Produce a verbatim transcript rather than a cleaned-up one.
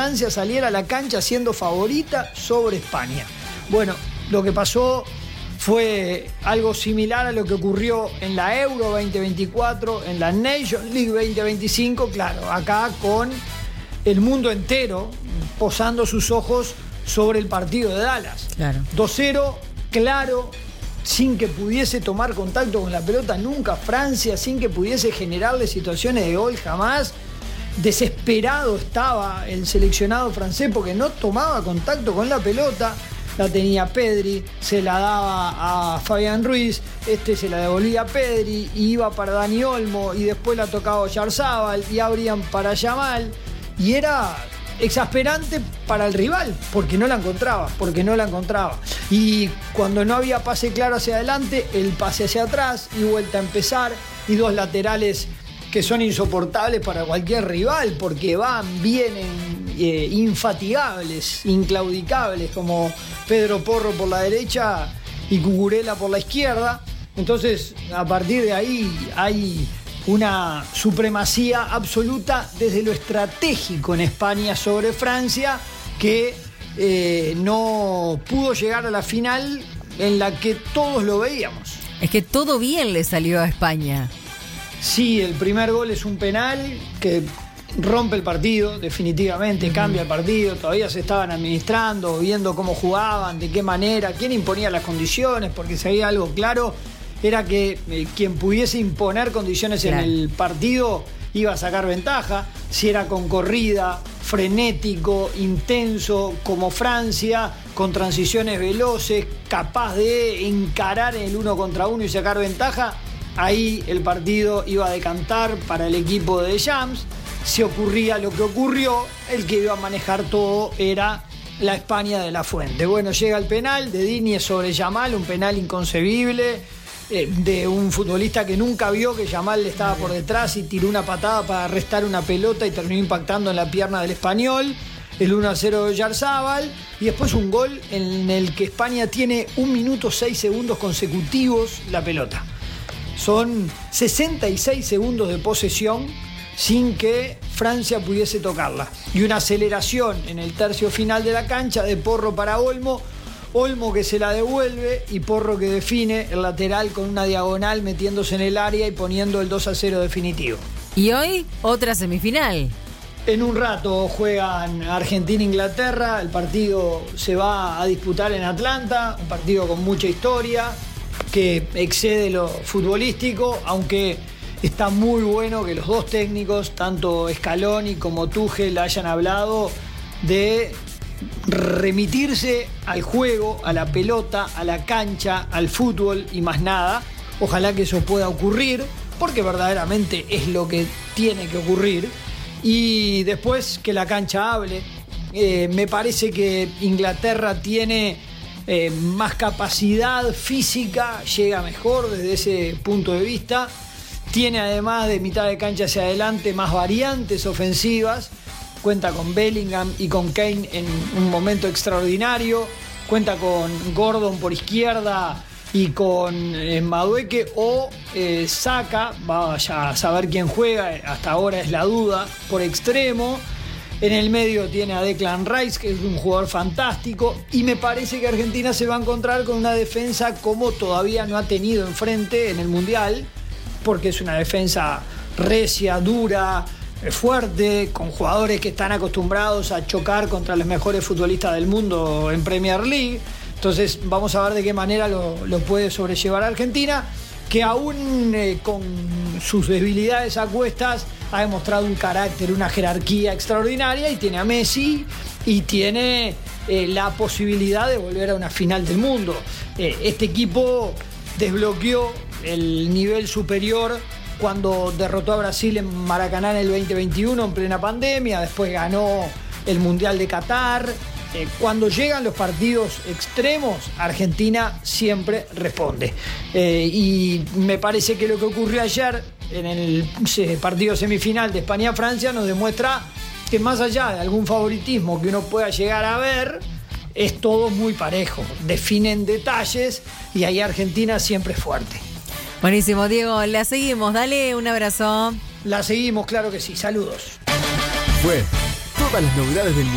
Francia saliera a la cancha siendo favorita sobre España. Bueno, lo que pasó fue algo similar a lo que ocurrió en la Euro veinte veinticuatro, en la Nations League veinte veinticinco, claro, acá con el mundo entero posando sus ojos sobre el partido de Dallas. Claro. dos cero, claro, sin que pudiese tomar contacto con la pelota nunca Francia, sin que pudiese generarle situaciones de gol jamás. Desesperado estaba el seleccionado francés porque no tomaba contacto con la pelota. La tenía Pedri, se la daba a Fabián Ruiz, este se la devolvía a Pedri, y iba para Dani Olmo, y después la tocaba Oyarzábal, y abrían para Yamal, y era exasperante para el rival, porque no la encontraba, porque no la encontraba. Y cuando no había pase claro hacia adelante, el pase hacia atrás, y vuelta a empezar, y dos laterales que son insoportables para cualquier rival, porque van, vienen, eh, infatigables, inclaudicables, como Pedro Porro por la derecha y Cucurella por la izquierda. Entonces, a partir de ahí hay una supremacía absoluta desde lo estratégico en España sobre Francia, que eh, no pudo llegar a la final en la que todos lo veíamos. Es que todo bien le salió a España. Sí, el primer gol es un penal que rompe el partido, definitivamente, cambia el partido. Todavía se estaban administrando, viendo cómo jugaban, de qué manera, quién imponía las condiciones, porque si había algo claro, era que eh, quien pudiese imponer condiciones claro. en el partido iba a sacar ventaja. Si era con corrida, frenético, intenso, como Francia, con transiciones veloces, capaz de encarar el uno contra uno y sacar ventaja, ahí el partido iba a decantar para el equipo de Deschamps. Si ocurría lo que ocurrió, el que iba a manejar todo era la España de la Fuente. Bueno, llega el penal de Digne sobre Yamal, un penal inconcebible, eh, de un futbolista que nunca vio que Yamal le estaba por detrás y tiró una patada para arrestar una pelota y terminó impactando en la pierna del español. El uno a cero de Oyarzábal, y después un gol en el que España tiene un minuto seis segundos consecutivos la pelota. Son sesenta y seis segundos de posesión sin que Francia pudiese tocarla. Y una aceleración en el tercio final de la cancha de Porro para Olmo. Olmo que se la devuelve y Porro que define el lateral con una diagonal metiéndose en el área y poniendo el dos a cero definitivo. Y hoy otra semifinal. En un rato juegan Argentina e Inglaterra. El partido se va a disputar en Atlanta, un partido con mucha historia, que excede lo futbolístico, aunque está muy bueno que los dos técnicos, tanto Scaloni como Tuchel, hayan hablado de remitirse al juego, a la pelota, a la cancha, al fútbol y más nada. Ojalá que eso pueda ocurrir, porque verdaderamente es lo que tiene que ocurrir. Y después que la cancha hable. Eh, me parece que Inglaterra tiene Eh, más capacidad física, llega mejor desde ese punto de vista, tiene además de mitad de cancha hacia adelante más variantes ofensivas, cuenta con Bellingham y con Kane en un momento extraordinario, cuenta con Gordon por izquierda y con eh, Madueke o eh, Saka, vaya a saber quién juega, hasta ahora es la duda, por extremo. En el medio tiene a Declan Rice, que es un jugador fantástico, y me parece que Argentina se va a encontrar con una defensa como todavía no ha tenido enfrente en el Mundial, porque es una defensa recia, dura, fuerte, con jugadores que están acostumbrados a chocar contra los mejores futbolistas del mundo en Premier League. Entonces vamos a ver de qué manera lo, lo puede sobrellevar Argentina, que aún eh, con sus debilidades a cuestas ha demostrado un carácter, una jerarquía extraordinaria, y tiene a Messi y tiene eh, la posibilidad de volver a una final del mundo. Eh, este equipo desbloqueó el nivel superior cuando derrotó a Brasil en Maracaná en el veinte veintiuno en plena pandemia, después ganó el Mundial de Qatar. Eh, cuando llegan los partidos extremos, Argentina siempre responde. Eh, y me parece que lo que ocurrió ayer en el partido semifinal de España-Francia nos demuestra que más allá de algún favoritismo que uno pueda llegar a ver, es todo muy parejo. Definen detalles y ahí Argentina siempre es fuerte. Buenísimo, Diego. La seguimos. Dale un abrazo. La seguimos, claro que sí. Saludos. Fue todas las novedades del